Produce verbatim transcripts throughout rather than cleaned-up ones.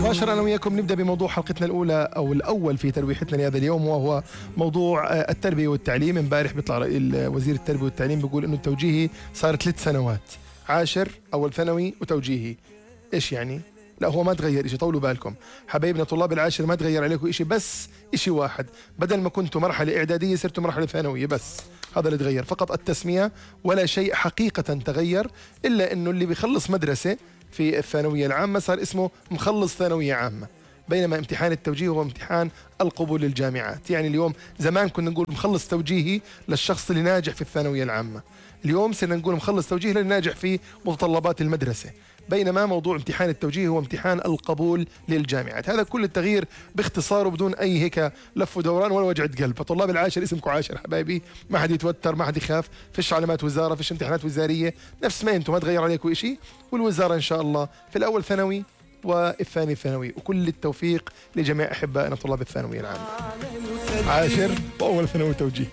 مباشرة أنا وياكم نبدأ بموضوع حلقتنا الأولى أو الأول في ترويحتنا لهذا اليوم، وهو موضوع التربية والتعليم. امبارح بيطلع وزير التربية والتعليم بيقول إنه التوجيهي صار ثلاث سنوات، عاشر أول ثانوي وتوجيهي. إيش يعني؟ لا، هو ما تغير إشي، طولوا بالكم حبايبنا طلاب العاشر، ما تغير عليكم إشي، بس إشي واحد، بدل ما كنتوا مرحلة إعدادية صرتوا مرحلة ثانوية، بس هذا اللي تغير، فقط التسمية، ولا شيء حقيقة تغير، إلا إنه اللي بيخلص مدرسة في الثانوية العامة صار اسمه مخلص ثانوية عامة، بينما امتحان التوجيه هو امتحان القبول للجامعات. يعني اليوم زمان كنا نقول مخلص توجيهي للشخص اللي ناجح في الثانوية العامة، اليوم صرنا نقول مخلص توجيهي للي ناجح في متطلبات المدرسة، بينما موضوع امتحان التوجيه هو امتحان القبول للجامعات. هذا كل التغيير باختصار وبدون أي هيك لف ودوران ولا وجعة قلب. فطلاب العاشر اسمكم عاشر حبايبي، ما حد يتوتر، ما حد يخاف، فيش علامات وزارة، فيش امتحانات وزارية، نفس ما انتم، ما تغير عليكم إشي، والوزارة إن شاء الله في الأول ثانوي والثاني ثانوي. وكل التوفيق لجميع أحبائنا طلاب الثانوية العامة عاشر وأول ثانوي توجيهي.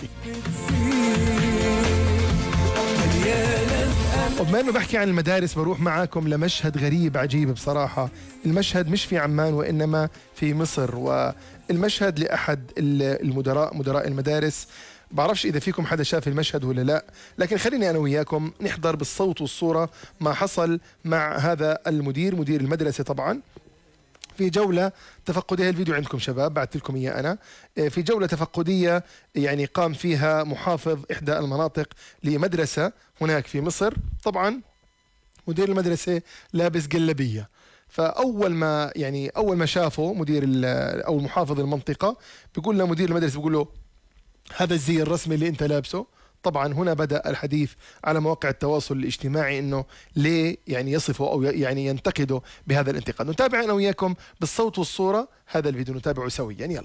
وبما انه بحكي عن المدارس، بروح معاكم لمشهد غريب عجيب بصراحة. المشهد مش في عمان وإنما في مصر، والمشهد لأحد المدراء مدراء المدارس. بعرفش إذا فيكم حدا شاف المشهد ولا لا، لكن خليني أنا وياكم نحضر بالصوت والصورة ما حصل مع هذا المدير، مدير المدرسة طبعا، في جولة تفقدية. الفيديو عندكم شباب، بعثت لكم إياه أنا. في جولة تفقدية يعني قام فيها محافظ إحدى المناطق لمدرسة هناك في مصر. طبعا مدير المدرسة لابس جلبية، فأول ما يعني أول ما شافه مدير أو محافظ المنطقة بيقول له مدير المدرسة، بيقول له هذا الزي الرسمي اللي أنت لابسه. طبعا هنا بدأ الحديث على مواقع التواصل الاجتماعي انه ليه يعني يصفه او يعني ينتقده بهذا الانتقاد. نتابع انا وياكم بالصوت والصورة هذا الفيديو، نتابعه سويا. يلا.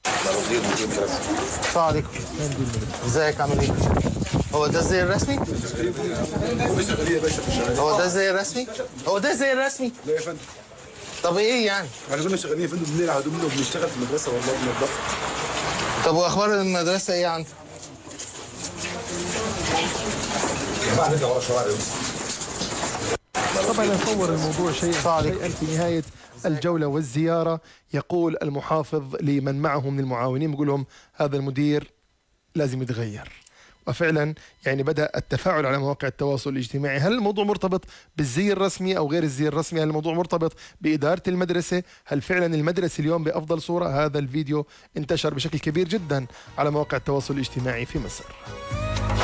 السلام عليكم. ازيك، عامل ايه؟ هو ده الزي الرسمي؟ هو ده الزي الرسمي؟ هو ده الزي الرسمي؟ لا يا فندم. طب ايه يعني؟ احنا كنا شغالين يا فندم، بنلعب هدومنا وبنشتغل في المدرسه والله بننضف. طب واخبار المدرسه ايه يعني؟ طبعا نصور الموضوع شيء شيئا في نهاية الجولة والزيارة. يقول المحافظ لمن معه من المعاونين، بيقول لهم هذا المدير لازم يتغير. وفعلا يعني بدأ التفاعل على مواقع التواصل الاجتماعي. هل الموضوع مرتبط بالزي الرسمي أو غير الزي الرسمي؟ هل الموضوع مرتبط بإدارة المدرسة؟ هل فعلا المدرسة اليوم بأفضل صورة؟ هذا الفيديو انتشر بشكل كبير جدا على مواقع التواصل الاجتماعي في مصر.